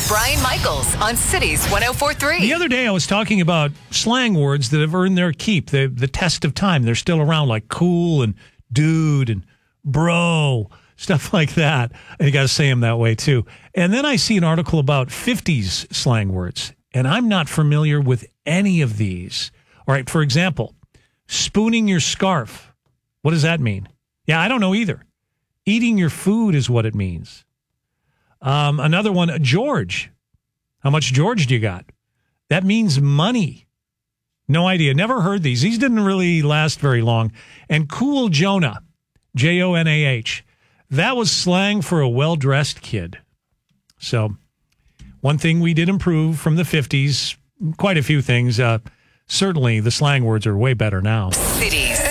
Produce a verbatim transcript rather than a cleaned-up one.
Brian Michaels on Cities one oh four point three. The other day I was talking about slang words that have earned their keep, the, the test of time. They're still around, like cool and dude and bro, stuff like that. And you got to say them that way, too. And then I see an article about fifties slang words, and I'm not familiar with any of these. All right, for example, spooning your scarf. What does that mean? Yeah, I don't know either. Eating your food is what it means. Um, another one, George. How much George do you got? That means money. No idea. Never heard these. These didn't really last very long. And cool Jonah, J O N A H. That was slang for a well-dressed kid. So one thing we did improve from the fifties, quite a few things. Uh, certainly the slang words are way better now. City